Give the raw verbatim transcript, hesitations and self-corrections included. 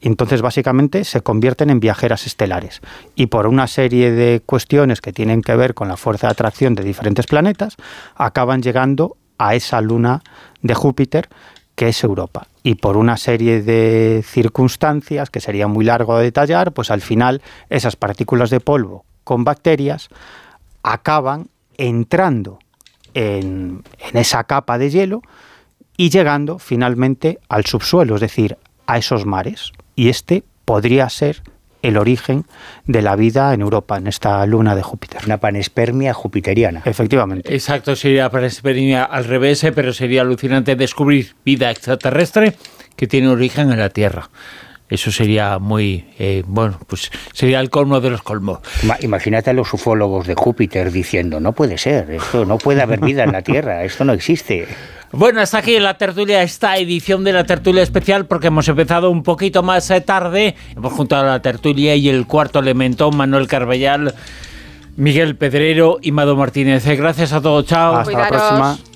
Y entonces básicamente se convierten en viajeras estelares. Y por una serie de cuestiones que tienen que ver con la fuerza de atracción de diferentes planetas, acaban llegando a esa luna de Júpiter, que es Europa. Y por una serie de circunstancias, que sería muy largo de detallar, pues al final esas partículas de polvo con bacterias acaban entrando en, en esa capa de hielo y llegando finalmente al subsuelo, es decir, a esos mares. Y este podría ser el origen de la vida en Europa, en esta luna de Júpiter. Una panespermia jupiteriana. Efectivamente. Exacto, sería panespermia al revés, pero sería alucinante descubrir vida extraterrestre que tiene origen en la Tierra. Eso sería muy, eh, bueno, pues sería el colmo de los colmos. Imagínate a los ufólogos de Júpiter diciendo, no puede ser, esto no puede haber vida en la Tierra, esto no existe. Bueno, hasta aquí en la tertulia, esta edición de la tertulia especial, porque hemos empezado un poquito más tarde. Hemos juntado la tertulia y el cuarto elemento, Manuel Carballal, Miguel Pedrero y Mado Martínez. Gracias a todos, chao. Hasta la próxima.